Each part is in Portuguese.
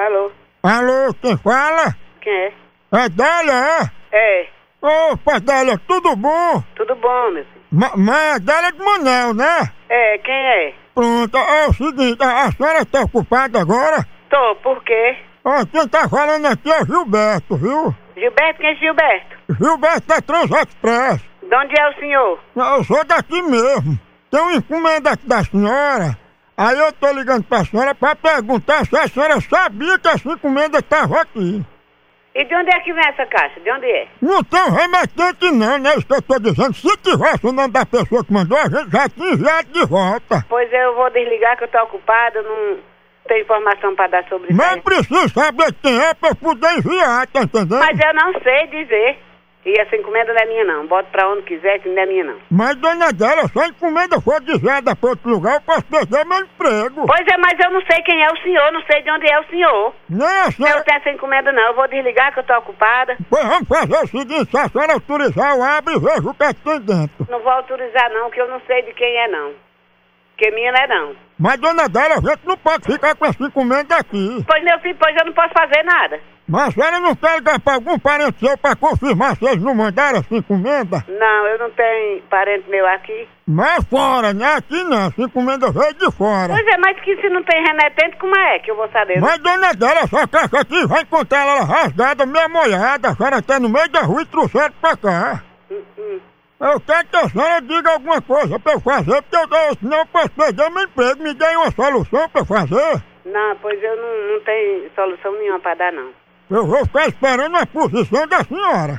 Alô? Alô, quem fala? Quem é? É Dália, é? É. Opa, Dália, tudo bom? Tudo bom, meu filho? Mas é Dália de Manel, né? É, quem é? Pronto, é o seguinte, a senhora tá ocupada agora? Tô, por quê? Ó, quem tá falando aqui é Gilberto, viu? Gilberto, quem é Gilberto? Gilberto da Transexpress. De onde é o senhor? Eu sou daqui mesmo. Tem uma encomenda aqui da senhora. Aí eu tô ligando pra senhora pra perguntar se a senhora sabia que essa encomenda tava aqui. E de onde é que vem essa caixa? De onde é? Não tem um remetente não, né? Isso que eu tô dizendo. Se tivesse o nome da pessoa que mandou, a gente já tinha enviado de volta. Pois eu vou desligar que eu tô ocupada, não tenho informação pra dar sobre isso. Mas aí. preciso saber quem é pra eu poder enviar, tá entendendo? Mas eu não sei dizer. E essa encomenda não é minha não. Bota pra onde quiser que não é minha não. Mas, dona Adélia, se a encomenda for desviada pra outro lugar, eu posso perder meu emprego. Pois é, mas eu não sei quem é o senhor, não sei de onde é o senhor. Nem a Eu senhora... não tenho essa encomenda não, eu vou desligar que eu tô ocupada. Pois vamos fazer o seguinte, se a senhora autorizar, eu abro e vejo o que é que tem dentro. Não vou autorizar não, que eu não sei de quem é não. Que minha não é não. Mas, dona Adélia, a gente não pode ficar com essa encomenda aqui. Pois meu filho, pois eu não posso fazer nada. Mas a senhora não quer ligar pra algum parente seu pra confirmar se eles não mandaram essa encomenda? Não, eu não tenho parente meu aqui. Mas fora, né? Aqui não, essa encomenda veio de fora. Pois é, mas que se não tem remetente, como é que eu vou saber? Mas, dona Adélia, essa caixa aqui vai encontrar ela rasgada, meia molhada, a senhora tá no meio da rua e trouxeram pra cá. Eu quero que a senhora diga alguma coisa pra eu fazer, porque senão eu posso perder meu emprego. Me dê uma solução pra eu fazer. Não, pois eu não tenho solução nenhuma pra dar, não. Eu vou ficar esperando a posição da senhora.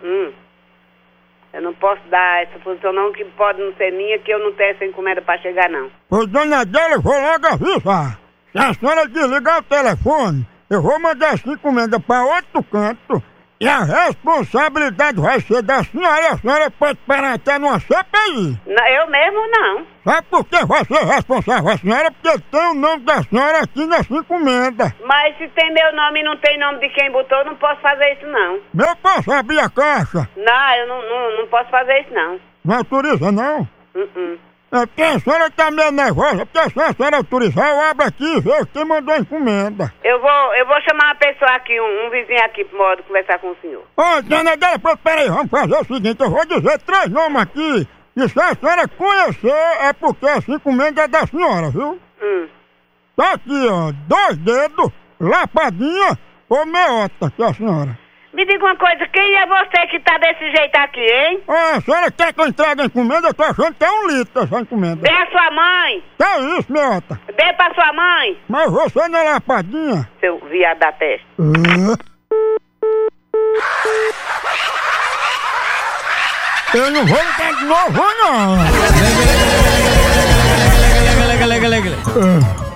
Eu não posso dar essa posição não, que pode não ser minha, que eu não tenho essa encomenda pra chegar, não. Pois, dona Adélia, eu vou logo avisar. Se a senhora desligar o telefone, eu vou mandar essa encomenda pra outro canto. E a responsabilidade vai ser da senhora, e a senhora pode parar até numa CPI. Não, eu mesmo não. Sabe por que vai ser responsável a senhora? Porque tem o nome da senhora aqui nessa encomenda. Mas se tem meu nome e não tem nome de quem botou, eu não posso fazer isso, não. Eu posso abrir a caixa? Não, eu não posso fazer isso, não. Não autoriza, não? É porque a senhora tá meio nervosa, porque se a senhora autorizar, eu abro aqui e vejo quem mandou a encomenda. Eu vou chamar uma pessoa aqui, um vizinho aqui, pro modo de conversar com o senhor. Ô, dona Adélia, peraí, vamos fazer o seguinte, eu vou dizer 3 nomes aqui, e se a senhora conhecer, é porque essa encomenda é da senhora, viu? Tá aqui, ó, 2 dedos, lapadinha ou meota, que é a senhora. Me diga uma coisa, quem é você que tá desse jeito aqui, hein? Ó, a senhora quer que eu entregue a encomenda? Eu tô achando que é 1 litro essa encomenda. Dê a sua mãe! Que é isso, meota? Dê pra sua mãe! Mas você não é lapadinha? Seu viado da peste. Eu não vou ligar de novo, não.